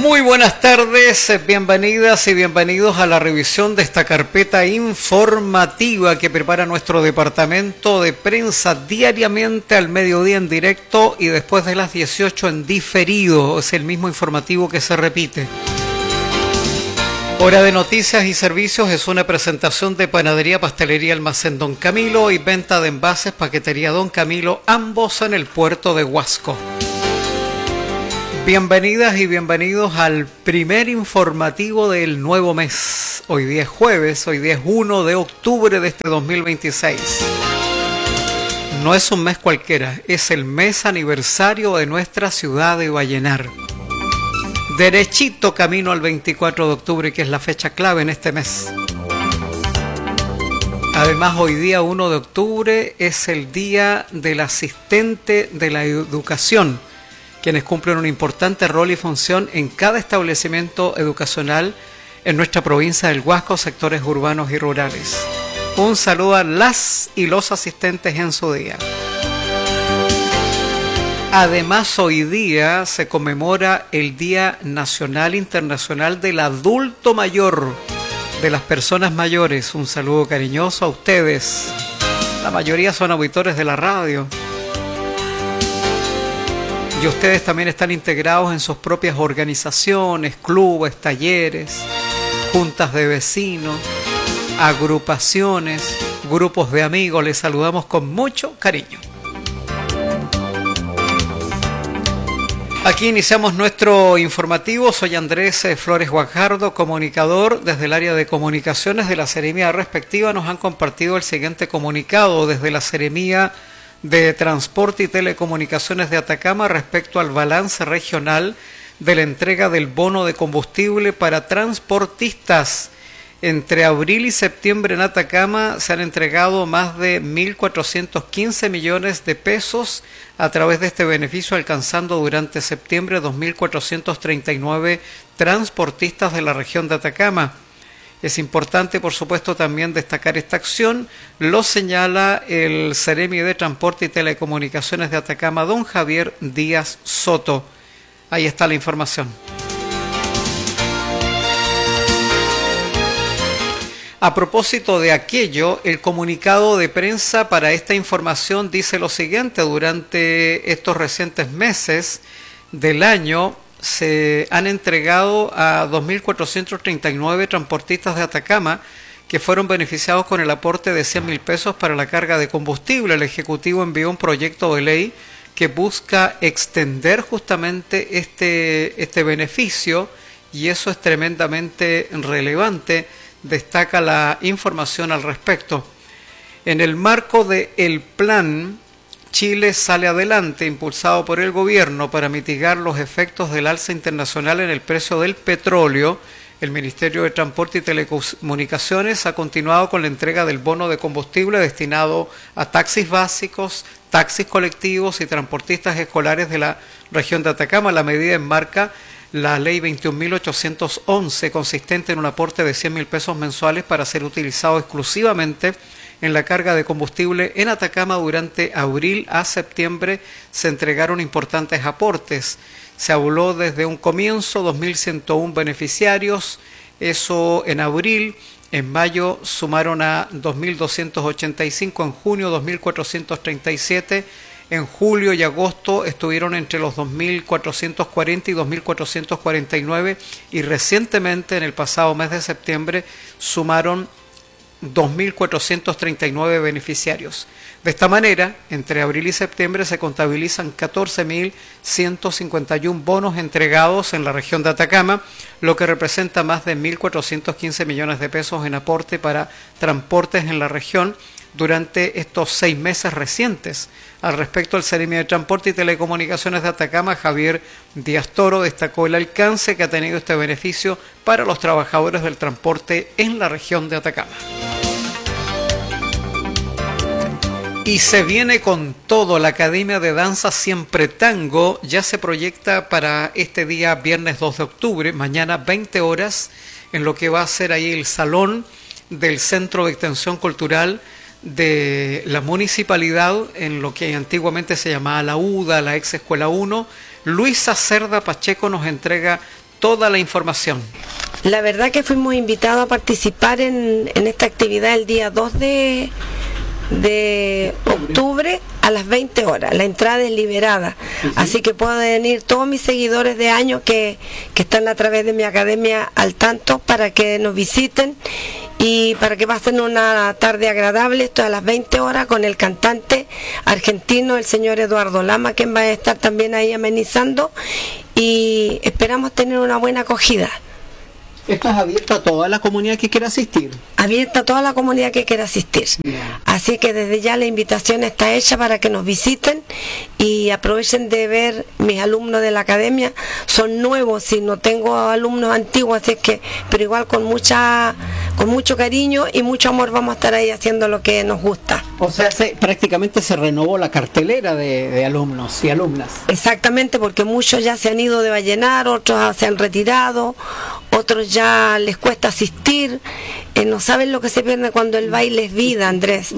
Muy buenas tardes, bienvenidas y bienvenidos a la revisión de esta carpeta informativa que prepara nuestro departamento de prensa diariamente al mediodía en directo y después de las 18 en diferido. Es el mismo informativo que se repite. Hora de noticias y servicios es una presentación de Panadería, Pastelería, Almacén Don Camilo y venta de envases, Paquetería Don Camilo, ambos en el puerto de Huasco. Bienvenidas y bienvenidos al primer informativo del nuevo mes. Hoy día es jueves, hoy día es 1 de octubre de este 2026. No es un mes cualquiera, es el mes aniversario de nuestra ciudad de Vallenar. Derechito camino al 24 de octubre, que es la fecha clave en este mes. Además, hoy día 1 de octubre es el día del asistente de la educación, quienes cumplen un importante rol y función en cada establecimiento educacional en nuestra provincia del Huasco, sectores urbanos y rurales. Un saludo a las y los asistentes en su día. Además, hoy día se conmemora el Día Nacional Internacional del Adulto Mayor, de las personas mayores. Un saludo cariñoso a ustedes. La mayoría son auditores de la radio. Y ustedes también están integrados en sus propias organizaciones, clubes, talleres, juntas de vecinos, agrupaciones, grupos de amigos. Les saludamos con mucho cariño. Aquí iniciamos nuestro informativo. Soy Andrés Flores Guajardo, comunicador. Desde el área de comunicaciones de la Seremía respectiva nos han compartido el siguiente comunicado desde la Seremía de Transporte y Telecomunicaciones de Atacama respecto al balance regional de la entrega del bono de combustible para transportistas. Entre abril y septiembre en Atacama se han entregado más de 1.415 millones de pesos a través de este beneficio, alcanzando durante septiembre 2.439 transportistas de la región de Atacama. Es importante, por supuesto, también destacar esta acción. Lo señala el Seremi de Transporte y Telecomunicaciones de Atacama, don Javier Díaz Soto. Ahí está la información. A propósito de aquello, el comunicado de prensa para esta información dice lo siguiente: durante estos recientes meses del año se han entregado a 2.439 transportistas de Atacama que fueron beneficiados con el aporte de 100.000 pesos para la carga de combustible. El Ejecutivo envió un proyecto de ley que busca extender justamente este beneficio, y eso es tremendamente relevante. Destaca la información al respecto. En el marco del plan Chile sale adelante, impulsado por el gobierno para mitigar los efectos del alza internacional en el precio del petróleo, el Ministerio de Transporte y Telecomunicaciones ha continuado con la entrega del bono de combustible destinado a taxis básicos, taxis colectivos y transportistas escolares de la región de Atacama. La medida enmarca la ley 21.811, consistente en un aporte de 100.000 pesos mensuales para ser utilizado exclusivamente en la carga de combustible en Atacama. Durante abril a septiembre se entregaron importantes aportes. Se habló desde un comienzo 2.101 beneficiarios, eso en abril. En mayo sumaron a 2.285, en junio 2.437, en julio y agosto estuvieron entre los 2.440 y 2.449, y recientemente en el pasado mes de septiembre sumaron 2.439 beneficiarios. De esta manera, entre abril y septiembre se contabilizan 14.151 bonos entregados en la región de Atacama, lo que representa más de 1.415 millones de pesos en aporte para transportes en la región durante estos 6 meses recientes. Al respecto, el Seremi de Transporte y Telecomunicaciones de Atacama, Javier Díaz Toro, destacó el alcance que ha tenido este beneficio para los trabajadores del transporte en la región de Atacama. Y se viene con todo. La Academia de Danza Siempre Tango ya se proyecta para este día viernes 2 de octubre, mañana 20 horas, en lo que va a ser ahí el salón del Centro de Extensión Cultural de la municipalidad, en lo que antiguamente se llamaba la UDA, la ex Escuela 1. Luisa Cerda Pacheco nos entrega toda la información? La verdad que fuimos invitados a participar en esta actividad el día 2 de octubre a las 20 horas. La entrada es liberada, así que pueden ir todos mis seguidores de años que están a través de mi academia al tanto para que nos visiten y para que pasen una tarde agradable. Esto a las 20 horas con el cantante argentino, el señor Eduardo Lama, quien va a estar también ahí amenizando, y esperamos tener una buena acogida. Esto es abierto a toda la comunidad que quiera asistir. Abierta a toda la comunidad que quiera asistir. Así que desde ya la invitación está hecha para que nos visiten y aprovechen de ver mis alumnos de la academia. Son nuevos, y no tengo alumnos antiguos, así es que, pero igual con mucho cariño y mucho amor vamos a estar ahí haciendo lo que nos gusta. O sea, prácticamente se renovó la cartelera de alumnos y alumnas. Exactamente, porque muchos ya se han ido de Vallenar, otros se han retirado, otros ya les cuesta asistir, no saben lo que se pierde cuando el baile es vida, Andrés.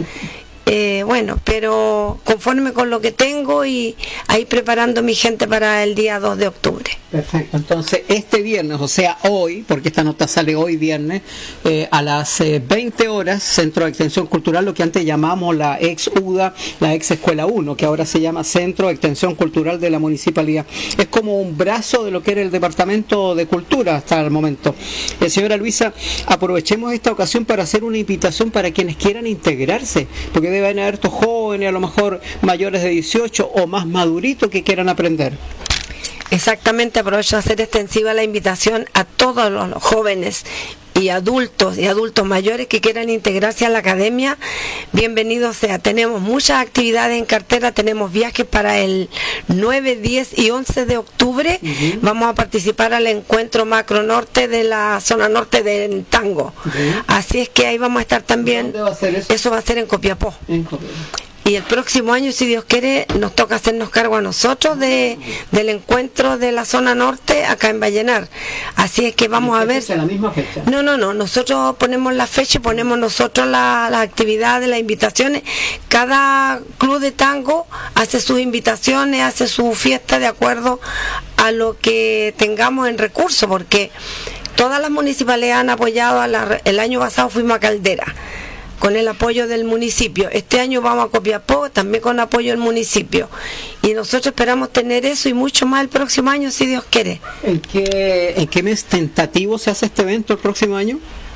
Bueno, pero conforme con lo que tengo y ahí preparando mi gente para el día 2 de octubre. Perfecto, entonces este viernes, o sea hoy, porque esta nota sale hoy viernes, a las 20 horas, Centro de Extensión Cultural, lo que antes llamamos la ex UDA, la ex Escuela 1, que ahora se llama Centro de Extensión Cultural de la Municipalidad. Es como un brazo de lo que era el Departamento de Cultura hasta el momento. Señora Luisa, aprovechemos esta ocasión para hacer una invitación para quienes quieran integrarse, porque deben haber estos jóvenes, a lo mejor mayores de 18 o más maduritos, que quieran aprender. Exactamente, aprovecho de hacer extensiva la invitación a todos los jóvenes y adultos mayores que quieran integrarse a la academia. Bienvenidos sea. Tenemos muchas actividades en cartera, tenemos viajes para el 9, 10 y 11 de octubre. Vamos a participar al encuentro Macro Norte de la zona norte del tango. Así es que ahí vamos a estar también. ¿Dónde va a ser eso? Eso va a ser en Copiapó. En Copiapó. Y el próximo año, si Dios quiere, nos toca hacernos cargo a nosotros del encuentro de la zona norte acá en Vallenar. Así es que vamos a ver. ¿La misma fecha? No. Nosotros ponemos la fecha y ponemos nosotros las actividades, las invitaciones. Cada club de tango hace sus invitaciones, hace su fiesta de acuerdo a lo que tengamos en recursos, porque todas las municipalidades han apoyado. El año pasado fuimos a Caldera con el apoyo del municipio. Este año vamos a Copiapó, también con apoyo del municipio. Y nosotros esperamos tener eso y mucho más el próximo año, si Dios quiere. ¿En qué mes tentativo se hace este evento el próximo año?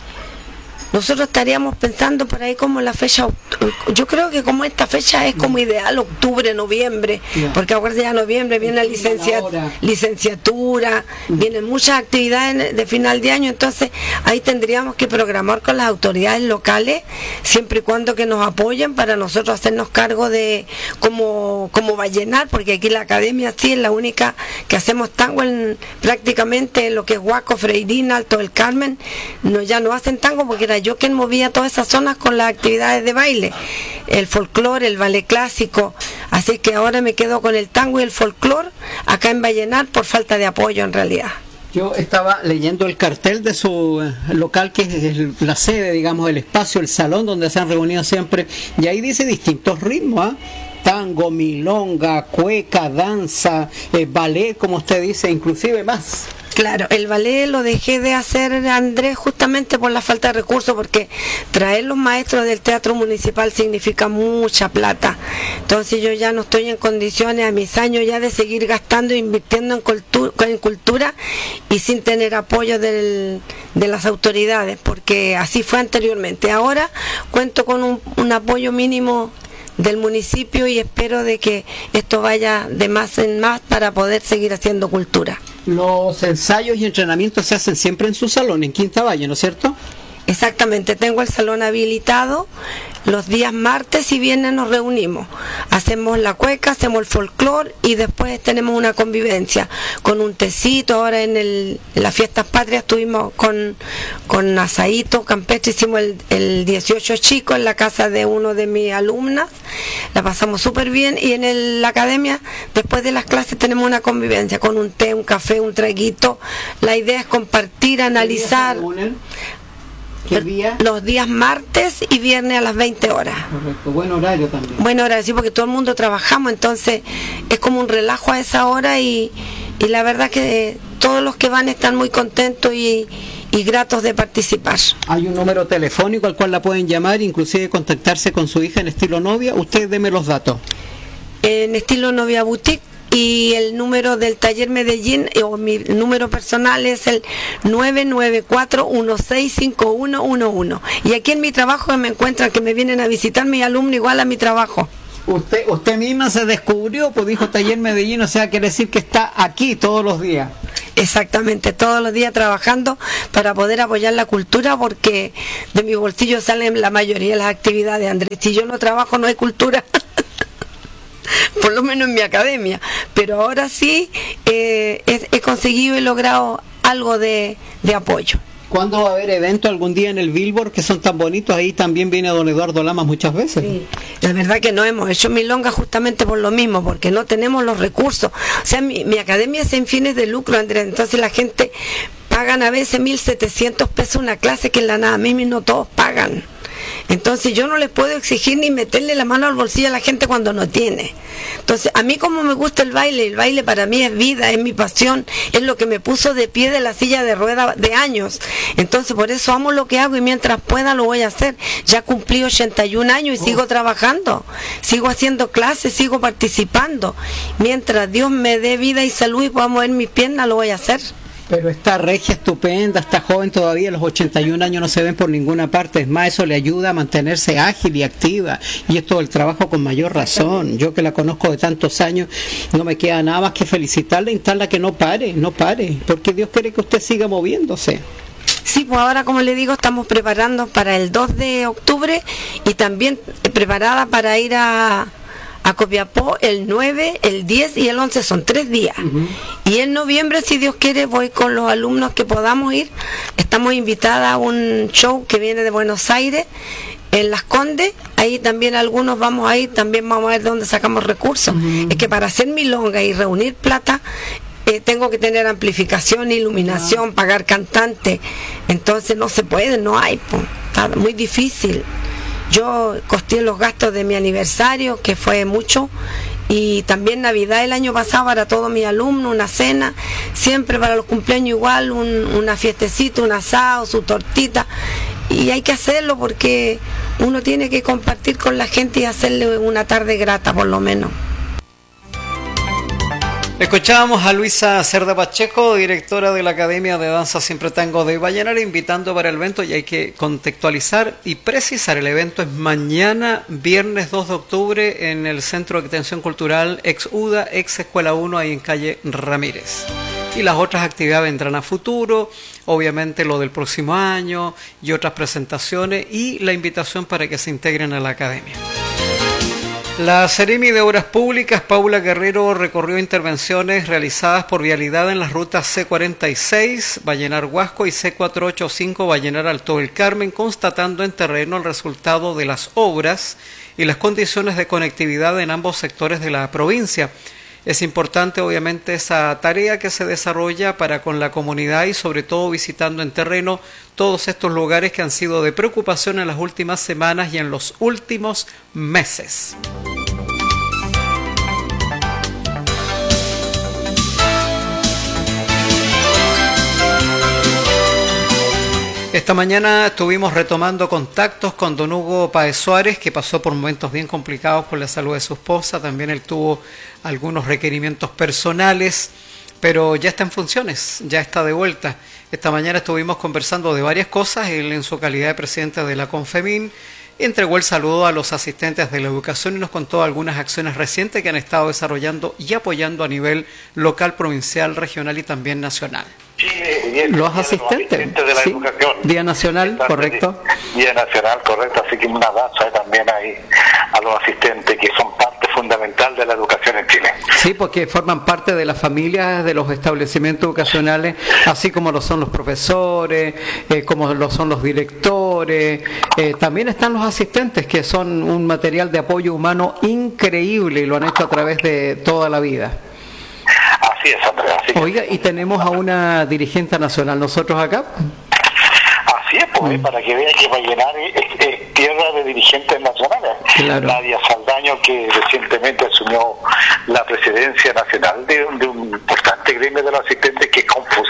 Nosotros estaríamos pensando por ahí como la fecha, yo creo que como esta fecha es como ideal, octubre, noviembre, porque ahora ya noviembre viene la licenciatura, vienen muchas actividades de final de año, entonces ahí tendríamos que programar con las autoridades locales, siempre y cuando que nos apoyen para nosotros hacernos cargo de como Vallenar, porque aquí la academia sí es la única que hacemos tango en prácticamente lo que es Huaco, Freirina, Alto del Carmen, ya no hacen tango porque era yo quien movía todas esas zonas con las actividades de baile, el folclore, el ballet clásico, así que ahora me quedo con el tango y el folclore acá en Vallenar por falta de apoyo en realidad. Yo estaba leyendo el cartel de su local, que es la sede, digamos, el espacio, el salón donde se han reunido siempre, y ahí dice distintos ritmos, tango, milonga, cueca, danza, ballet, como usted dice, inclusive más. Claro, el ballet lo dejé de hacer, Andrés, justamente por la falta de recursos, porque traer los maestros del teatro municipal significa mucha plata. Entonces yo ya no estoy en condiciones a mis años ya de seguir gastando e invirtiendo en cultura y sin tener apoyo de las autoridades, porque así fue anteriormente. Ahora cuento con un apoyo mínimo del municipio y espero de que esto vaya de más en más para poder seguir haciendo cultura. Los ensayos y entrenamientos se hacen siempre en su salón, en Quinta Valle, ¿no es cierto? Exactamente, tengo el salón habilitado. Los días martes y viernes nos reunimos, hacemos la cueca, hacemos el folclore y después tenemos una convivencia con un tecito. Ahora en las fiestas patrias estuvimos con asadito campestre, hicimos el 18 chico en la casa de uno de mis alumnas, la pasamos súper bien, y en la academia después de las clases tenemos una convivencia con un té, un café, un traguito. La idea es compartir, analizar. ¿Qué día? Los días martes y viernes a las 20 horas. Correcto, buen horario también. Buen horario, sí, porque todo el mundo trabajamos, entonces es como un relajo a esa hora y la verdad que todos los que van están muy contentos y gratos de participar. Hay un número telefónico al cual la pueden llamar, inclusive contactarse con su hija en estilo novia. Usted deme los datos. En estilo novia boutique, y el número del taller Medellín, o mi número personal, es el 994-165111. Y aquí en mi trabajo me encuentran, que me vienen a visitar mis alumnos igual a mi trabajo. Usted misma se descubrió, pues dijo taller Medellín, o sea, quiere decir que está aquí todos los días. Exactamente, todos los días trabajando para poder apoyar la cultura, porque de mi bolsillo salen la mayoría de las actividades, Andrés. Si yo no trabajo, no hay cultura. Por lo menos en mi academia, pero ahora sí he conseguido y logrado algo de apoyo. ¿Cuándo va a haber evento algún día en el Billboard, que son tan bonitos? Ahí también viene don Eduardo Lamas muchas veces. Sí, la verdad que no hemos hecho milonga justamente por lo mismo, porque no tenemos los recursos. O sea, mi academia es sin fines de lucro, Andrés, entonces la gente pagan a veces 1.700 pesos una clase, que en la nada misma no todos pagan. Entonces yo no les puedo exigir ni meterle la mano al bolsillo a la gente cuando no tiene. Entonces a mí, como me gusta el baile para mí es vida, es mi pasión, es lo que me puso de pie de la silla de ruedas de años. Entonces por eso amo lo que hago, y mientras pueda lo voy a hacer. Ya cumplí 81 años y sigo trabajando, sigo haciendo clases, sigo participando. Mientras Dios me dé vida y salud y pueda mover mis piernas, lo voy a hacer. Pero está regia, estupenda, está joven todavía, los 81 años no se ven por ninguna parte. Es más, eso le ayuda a mantenerse ágil y activa, y es todo el trabajo con mayor razón. Yo, que la conozco de tantos años, no me queda nada más que felicitarla e instarla que no pare, porque Dios quiere que usted siga moviéndose. Sí, pues ahora, como le digo, estamos preparando para el 2 de octubre y también preparada para ir a Copiapó el 9, el 10 y el 11, son 3 días. Y en noviembre, si Dios quiere, voy con los alumnos que podamos ir. Estamos invitadas a un show que viene de Buenos Aires, en Las Condes. Ahí también algunos vamos a ir, también vamos a ver de dónde sacamos recursos. Es que para hacer milonga y reunir plata, tengo que tener amplificación, iluminación, pagar cantante. Entonces no se puede, no hay, pues, está muy difícil. Yo costeé los gastos de mi aniversario, que fue mucho, y también Navidad el año pasado para todos mis alumnos, una cena, siempre para los cumpleaños igual, una fiestecita, un asado, su tortita, y hay que hacerlo porque uno tiene que compartir con la gente y hacerle una tarde grata por lo menos. Escuchábamos a Luisa Cerda Pacheco, directora de la Academia de Danza Siempre Tango de Vallenar, invitando para el evento, y hay que contextualizar y precisar. El evento es mañana, viernes 2 de octubre, en el Centro de Extensión Cultural ex UDA, ex Escuela 1, ahí en calle Ramírez. Y las otras actividades vendrán a futuro, obviamente lo del próximo año y otras presentaciones, y la invitación para que se integren a la Academia. La Seremi de Obras Públicas, Paula Guerrero, recorrió intervenciones realizadas por vialidad en las rutas C46, Vallenar-Huasco, y C485, Vallenar-Alto del Carmen, constatando en terreno el resultado de las obras y las condiciones de conectividad en ambos sectores de la provincia. Es importante, obviamente, esa tarea que se desarrolla para con la comunidad, y sobre todo visitando en terreno todos estos lugares que han sido de preocupación en las últimas semanas y en los últimos meses. Esta mañana estuvimos retomando contactos con don Hugo Páez Suárez, que pasó por momentos bien complicados por la salud de su esposa. También él tuvo algunos requerimientos personales, pero ya está en funciones, ya está de vuelta. Esta mañana estuvimos conversando de varias cosas. Él, en su calidad de presidente de la Confemin, entregó el saludo a los asistentes de la educación y nos contó algunas acciones recientes que han estado desarrollando y apoyando a nivel local, provincial, regional y también nacional. Sí, bien, los asistentes de la educación. Día Nacional, correcto. Día Nacional, correcto. Así que un abrazo también ahí a los asistentes, que son parte fundamental de la educación en Chile. Sí, porque forman parte de las familias de los establecimientos educacionales, así como lo son los profesores, como lo son los directores. También están los asistentes, que son un material de apoyo humano increíble, y lo han hecho a través de toda la vida. Así es, Andrea. Oiga, y tenemos a una dirigente nacional nosotros acá. Así es, pues, para que vean que Vallenar es tierra de dirigentes nacionales. Claro. Nadia Saldaño, que recientemente asumió la presidencia nacional de un importante gremio de los asistentes, que es Confudá.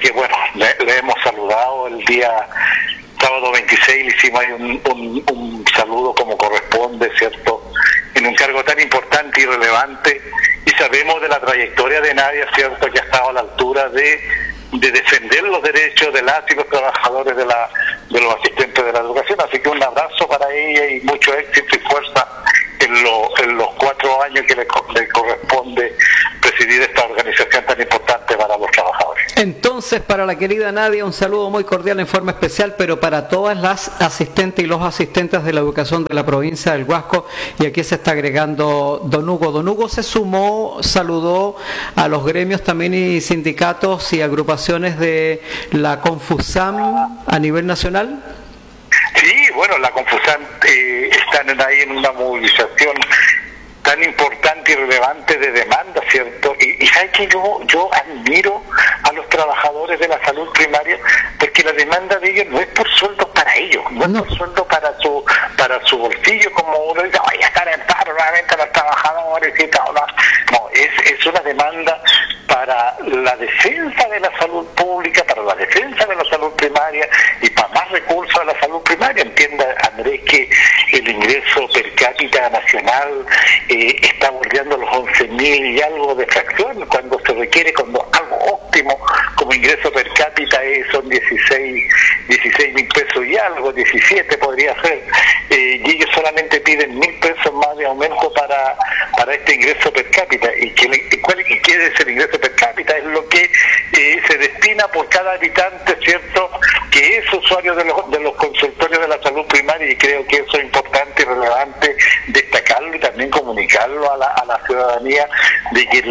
que bueno, le hemos saludado el día sábado 26, le hicimos ahí un saludo como corresponde, ¿cierto? En un cargo tan importante y relevante, y sabemos de la trayectoria de Nadia, ¿cierto?, que ha estado a la altura de defender los derechos de las y los trabajadores de los asistentes de la educación. Así que un abrazo para ella y mucho éxito y fuerza en los 4 años que le corresponde presidir esta organización tan importante para los trabajadores. Entonces, para la querida Nadia, un saludo muy cordial en forma especial, pero para todas las asistentes y los asistentes de la educación de la provincia del Huasco, y aquí se está agregando Don Hugo. Don Hugo se sumó, saludó a los gremios también y sindicatos y agrupaciones de la Confusam a nivel nacional. Sí, bueno, la Confusam están ahí en una movilización tan importante y relevante de demanda, ¿cierto? Y sabes que yo admiro a los trabajadores de la salud primaria, porque la demanda de ellos no es por sueldos para ellos, no es por sueldo para su bolsillo, como uno dice, vaya a estar en paro nuevamente los trabajadores y tal. No, es una demanda para la defensa de la salud pública, para la defensa de la salud primaria y para más recursos a la salud primaria. Entienda, Andrés, que el ingreso per cápita nacional está bordeando los 11.000 y algo de fracción, cuando se requiere, cuando algo óptimo como ingreso per cápita son 16.000 pesos y algo, 17 podría ser, y ellos solamente piden 1.000 pesos más de aumento para este ingreso per cápita. ¿Y qué es el ingreso per cápita? Es lo que se destina por cada habitante, ¿cierto?, que es usuario de los consultorios de la salud primaria, y creo que eso es importante y relevante destacarlo y también comunicarlo a la ciudadanía, de que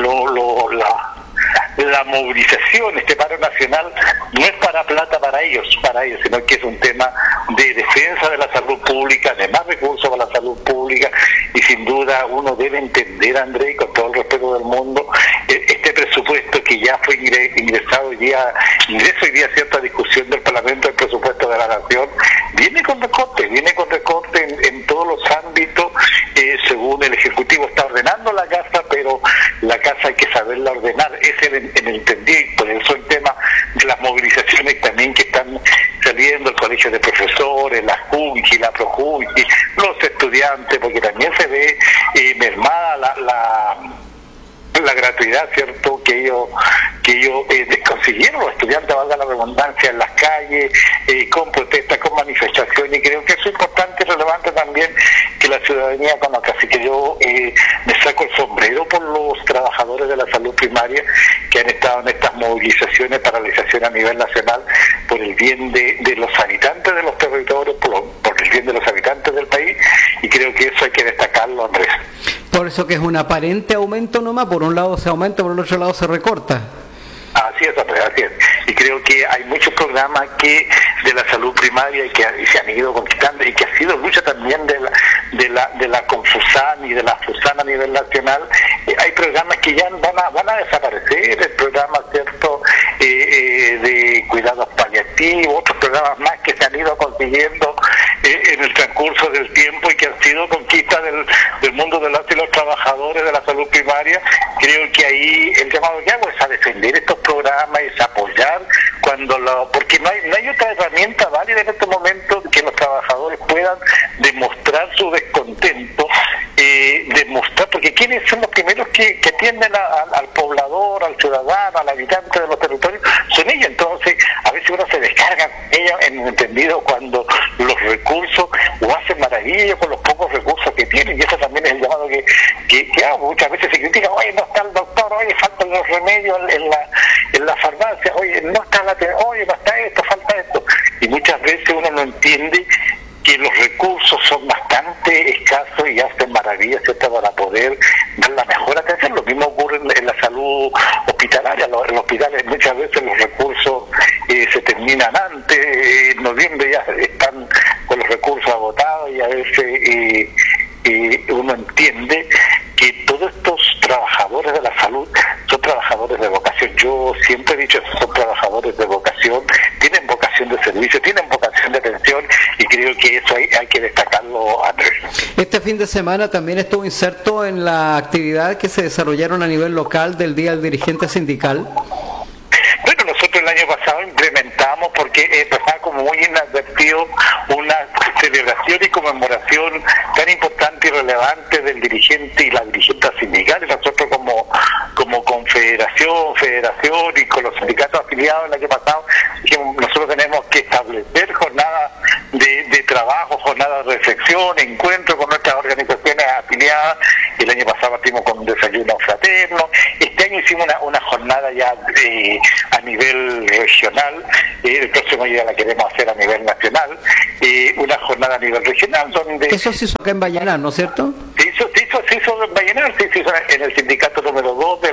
la movilización, este paro nacional, no es para plata para ellos, sino que es un tema de defensa de la salud pública, de más recursos para la salud pública, y sin duda uno debe entender, Andrés, con todo el respeto del mundo, este presupuesto que ya fue ingresado hoy día, cierta discusión del Parlamento, el presupuesto de la Nación, viene con recorte en todos los ámbitos, según el Ejecutivo está ordenando la casa, pero la casa hay que saberla ordenar, es en el entendido, y por eso el tema de las movilizaciones también que están saliendo, el colegio de profesores, la JUNCI, la ProJUNCI, los estudiantes, porque también se ve mermada la gratuidad, ¿cierto?, que ellos consiguieron, los estudiantes, valga la redundancia, en las calles, con protestas, con manifestaciones, y creo que eso es importante y relevante también que la ciudadanía conozca. Así que yo me saco el sombrero por los trabajadores de la salud primaria que han estado en estas movilizaciones, paralización a nivel nacional, por el bien de los habitantes de los territorios, por el bien de los habitantes del país, y creo que eso hay que destacarlo, Andrés. Por eso que es un aparente aumento nomás, por un lado se aumenta, por el otro lado se recorta. Así es, Andrés, así es. Y creo que hay muchos programas que de la salud primaria y que se han ido conquistando, y que ha sido lucha también de la Confusam y de la FUSAN a nivel nacional. Hay programas que ya van a desaparecer, el programa, ¿cierto?, de cuidados paliativos, otros programas más que se han ido consiguiendo en el transcurso del tiempo y que han sido conquistas del mundo de los trabajadores de la salud primaria. Creo que ahí el llamado que hago es a defender estos programas, es apoyar porque no hay otra herramienta válida en este momento que los trabajadores puedan demostrar su descontento, demostrar, porque ¿quiénes son los primeros que atienden al poblador, al ciudadano, al habitante de los territorios? Son ellos. Entonces a veces uno se descarga en ellos, en el entendido, cuando los recursos o hacen maravillas con los pocos recursos que tienen, y eso también es el llamado que muchas veces se critica, oye, no está el doctor, oye, faltan los remedios en la farmacia, oye, no está oye, no está esto, falta esto, y muchas veces uno no entiende que los recursos son bastante escasos y hacen maravillas, ¿cierto?, para poder dar la mejor atención. Lo mismo ocurre en la salud hospitalaria. En los hospitales muchas veces los recursos se terminan antes, en noviembre ya están con los recursos agotados, y a veces uno entiende que todos estos trabajadores de la salud son trabajadores de vocación. Yo siempre he dicho que son trabajadores de vocación, tienen vocación de servicio, tienen vocación de atención, y creo que eso hay que destacarlo, Andrés. Este fin de semana también estuvo inserto en la actividad que se desarrollaron a nivel local del Día del Dirigente Sindical. Bueno, nosotros nosotros el año pasado implementamos, porque pasaba como muy inadvertido, una celebración y conmemoración tan importante y relevante del dirigente y la dirigente sindical, y nosotros como confederación, federación y con los sindicatos afiliados el año pasado, que nosotros tenemos que establecer jornadas de trabajo, jornadas de reflexión, encuentro con nuestras organizaciones afiliadas. El año pasado partimos con un desayuno fraterno. Este año hicimos una jornada ya a nivel regional. El próximo día la queremos hacer a nivel nacional. Una jornada a nivel regional donde... Eso se hizo acá en Vallenar, ¿no es cierto? Se hizo en Vallenar, se hizo en el sindicato número 2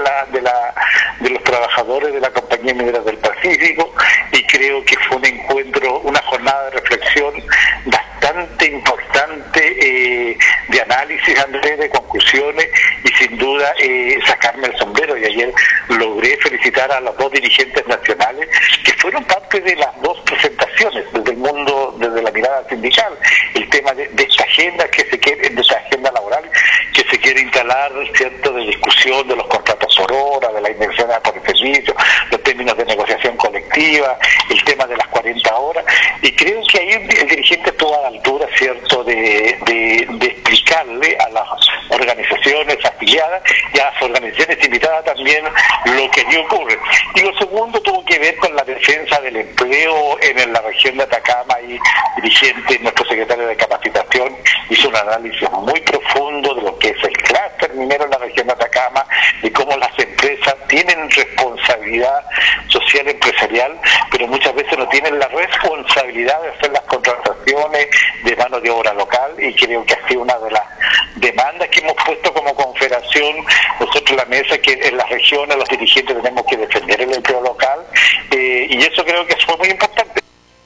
de los trabajadores de la Compañía Minera del Pacífico, y creo que fue un encuentro, una jornada de reflexión bastante importante, de análisis, Andrés, de conclusiones, y sin duda sacarme el sombrero. Y ayer logré felicitar a los dos dirigentes nacionales que fueron parte de las dos presentaciones desde el mundo, desde la mirada sindical, el tema de esta agenda que se quiere, de esta agenda laboral que se quiere instalar, cierto, de discusión de los contratos por hora, de la inversión por el servicio, los términos de negociación colectiva, el tema de las 40 horas, y creo que ahí el dirigente estuvo a la altura, cierto, de explicarle a las organizaciones afiliadas y a las organizaciones invitadas también lo que allí ocurre. Y lo segundo tuvo que ver con la defensa del empleo en la región de Atacama, y dirigente, nuestro secretario de capacitación, hizo un análisis muy profundo de lo que es el clúster minero en la región de Atacama, y cómo las empresas tienen responsabilidad social empresarial, pero muchas veces no tienen la responsabilidad de hacer las contrataciones de mano de obra local, y creo que ha sido una de las demandas que hemos puesto como confederación nosotros en la mesa, que en las regiones los dirigentes tenemos que defender el empleo local, y eso creo que fue muy importante.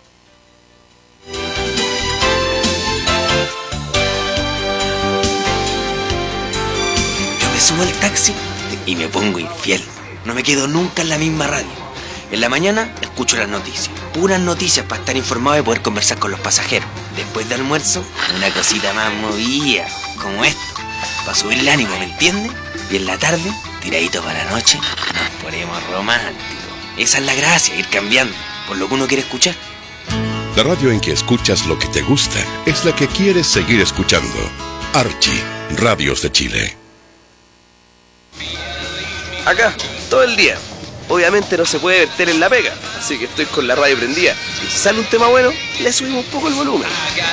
Yo me subo al taxi y me pongo infiel. No me quedo nunca en la misma radio. En la mañana escucho las noticias, puras noticias para estar informado y poder conversar con los pasajeros. Después de almuerzo, una cosita más movida, como esto, para subir el ánimo, ¿me entiendes? Y en la tarde, tiradito para la noche, nos ponemos románticos. Esa es la gracia, ir cambiando por lo que uno quiere escuchar. La radio en que escuchas lo que te gusta es la que quieres seguir escuchando. Archie, Radios de Chile. Acá, todo el día. Obviamente no se puede verter en la pega, así que estoy con la radio prendida. Y si sale un tema bueno, le subimos un poco el volumen.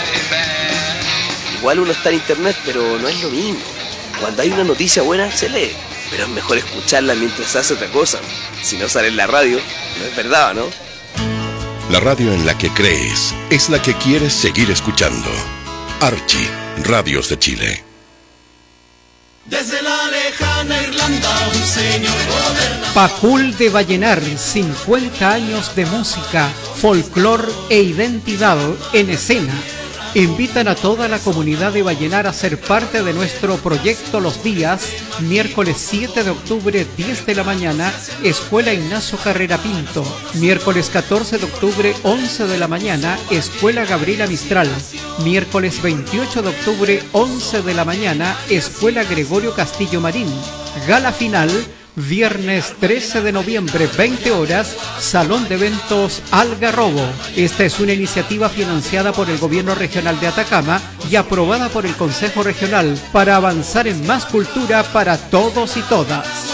Igual uno está en internet, pero no es lo mismo. Cuando hay una noticia buena, se lee, pero es mejor escucharla mientras hace otra cosa. Si no sale en la radio, no es verdad, ¿no? La radio en la que crees es la que quieres seguir escuchando. Archie, Radios de Chile. Desde la lejana Irlanda, un señor goberna. Pacul de Vallenar, 50 años de música, folclor e identidad en escena. Invitan a toda la comunidad de Vallenar a ser parte de nuestro proyecto los días, miércoles 7 de octubre, 10 de la mañana, Escuela Ignacio Carrera Pinto. Miércoles 14 de octubre, 11 de la mañana, Escuela Gabriela Mistral. Miércoles 28 de octubre, 11 de la mañana, Escuela Gregorio Castillo Marín. Gala final, viernes 13 de noviembre, 20 horas, Salón de Eventos Algarrobo. Esta es una iniciativa financiada por el Gobierno Regional de Atacama y aprobada por el Consejo Regional para avanzar en más cultura para todos y todas.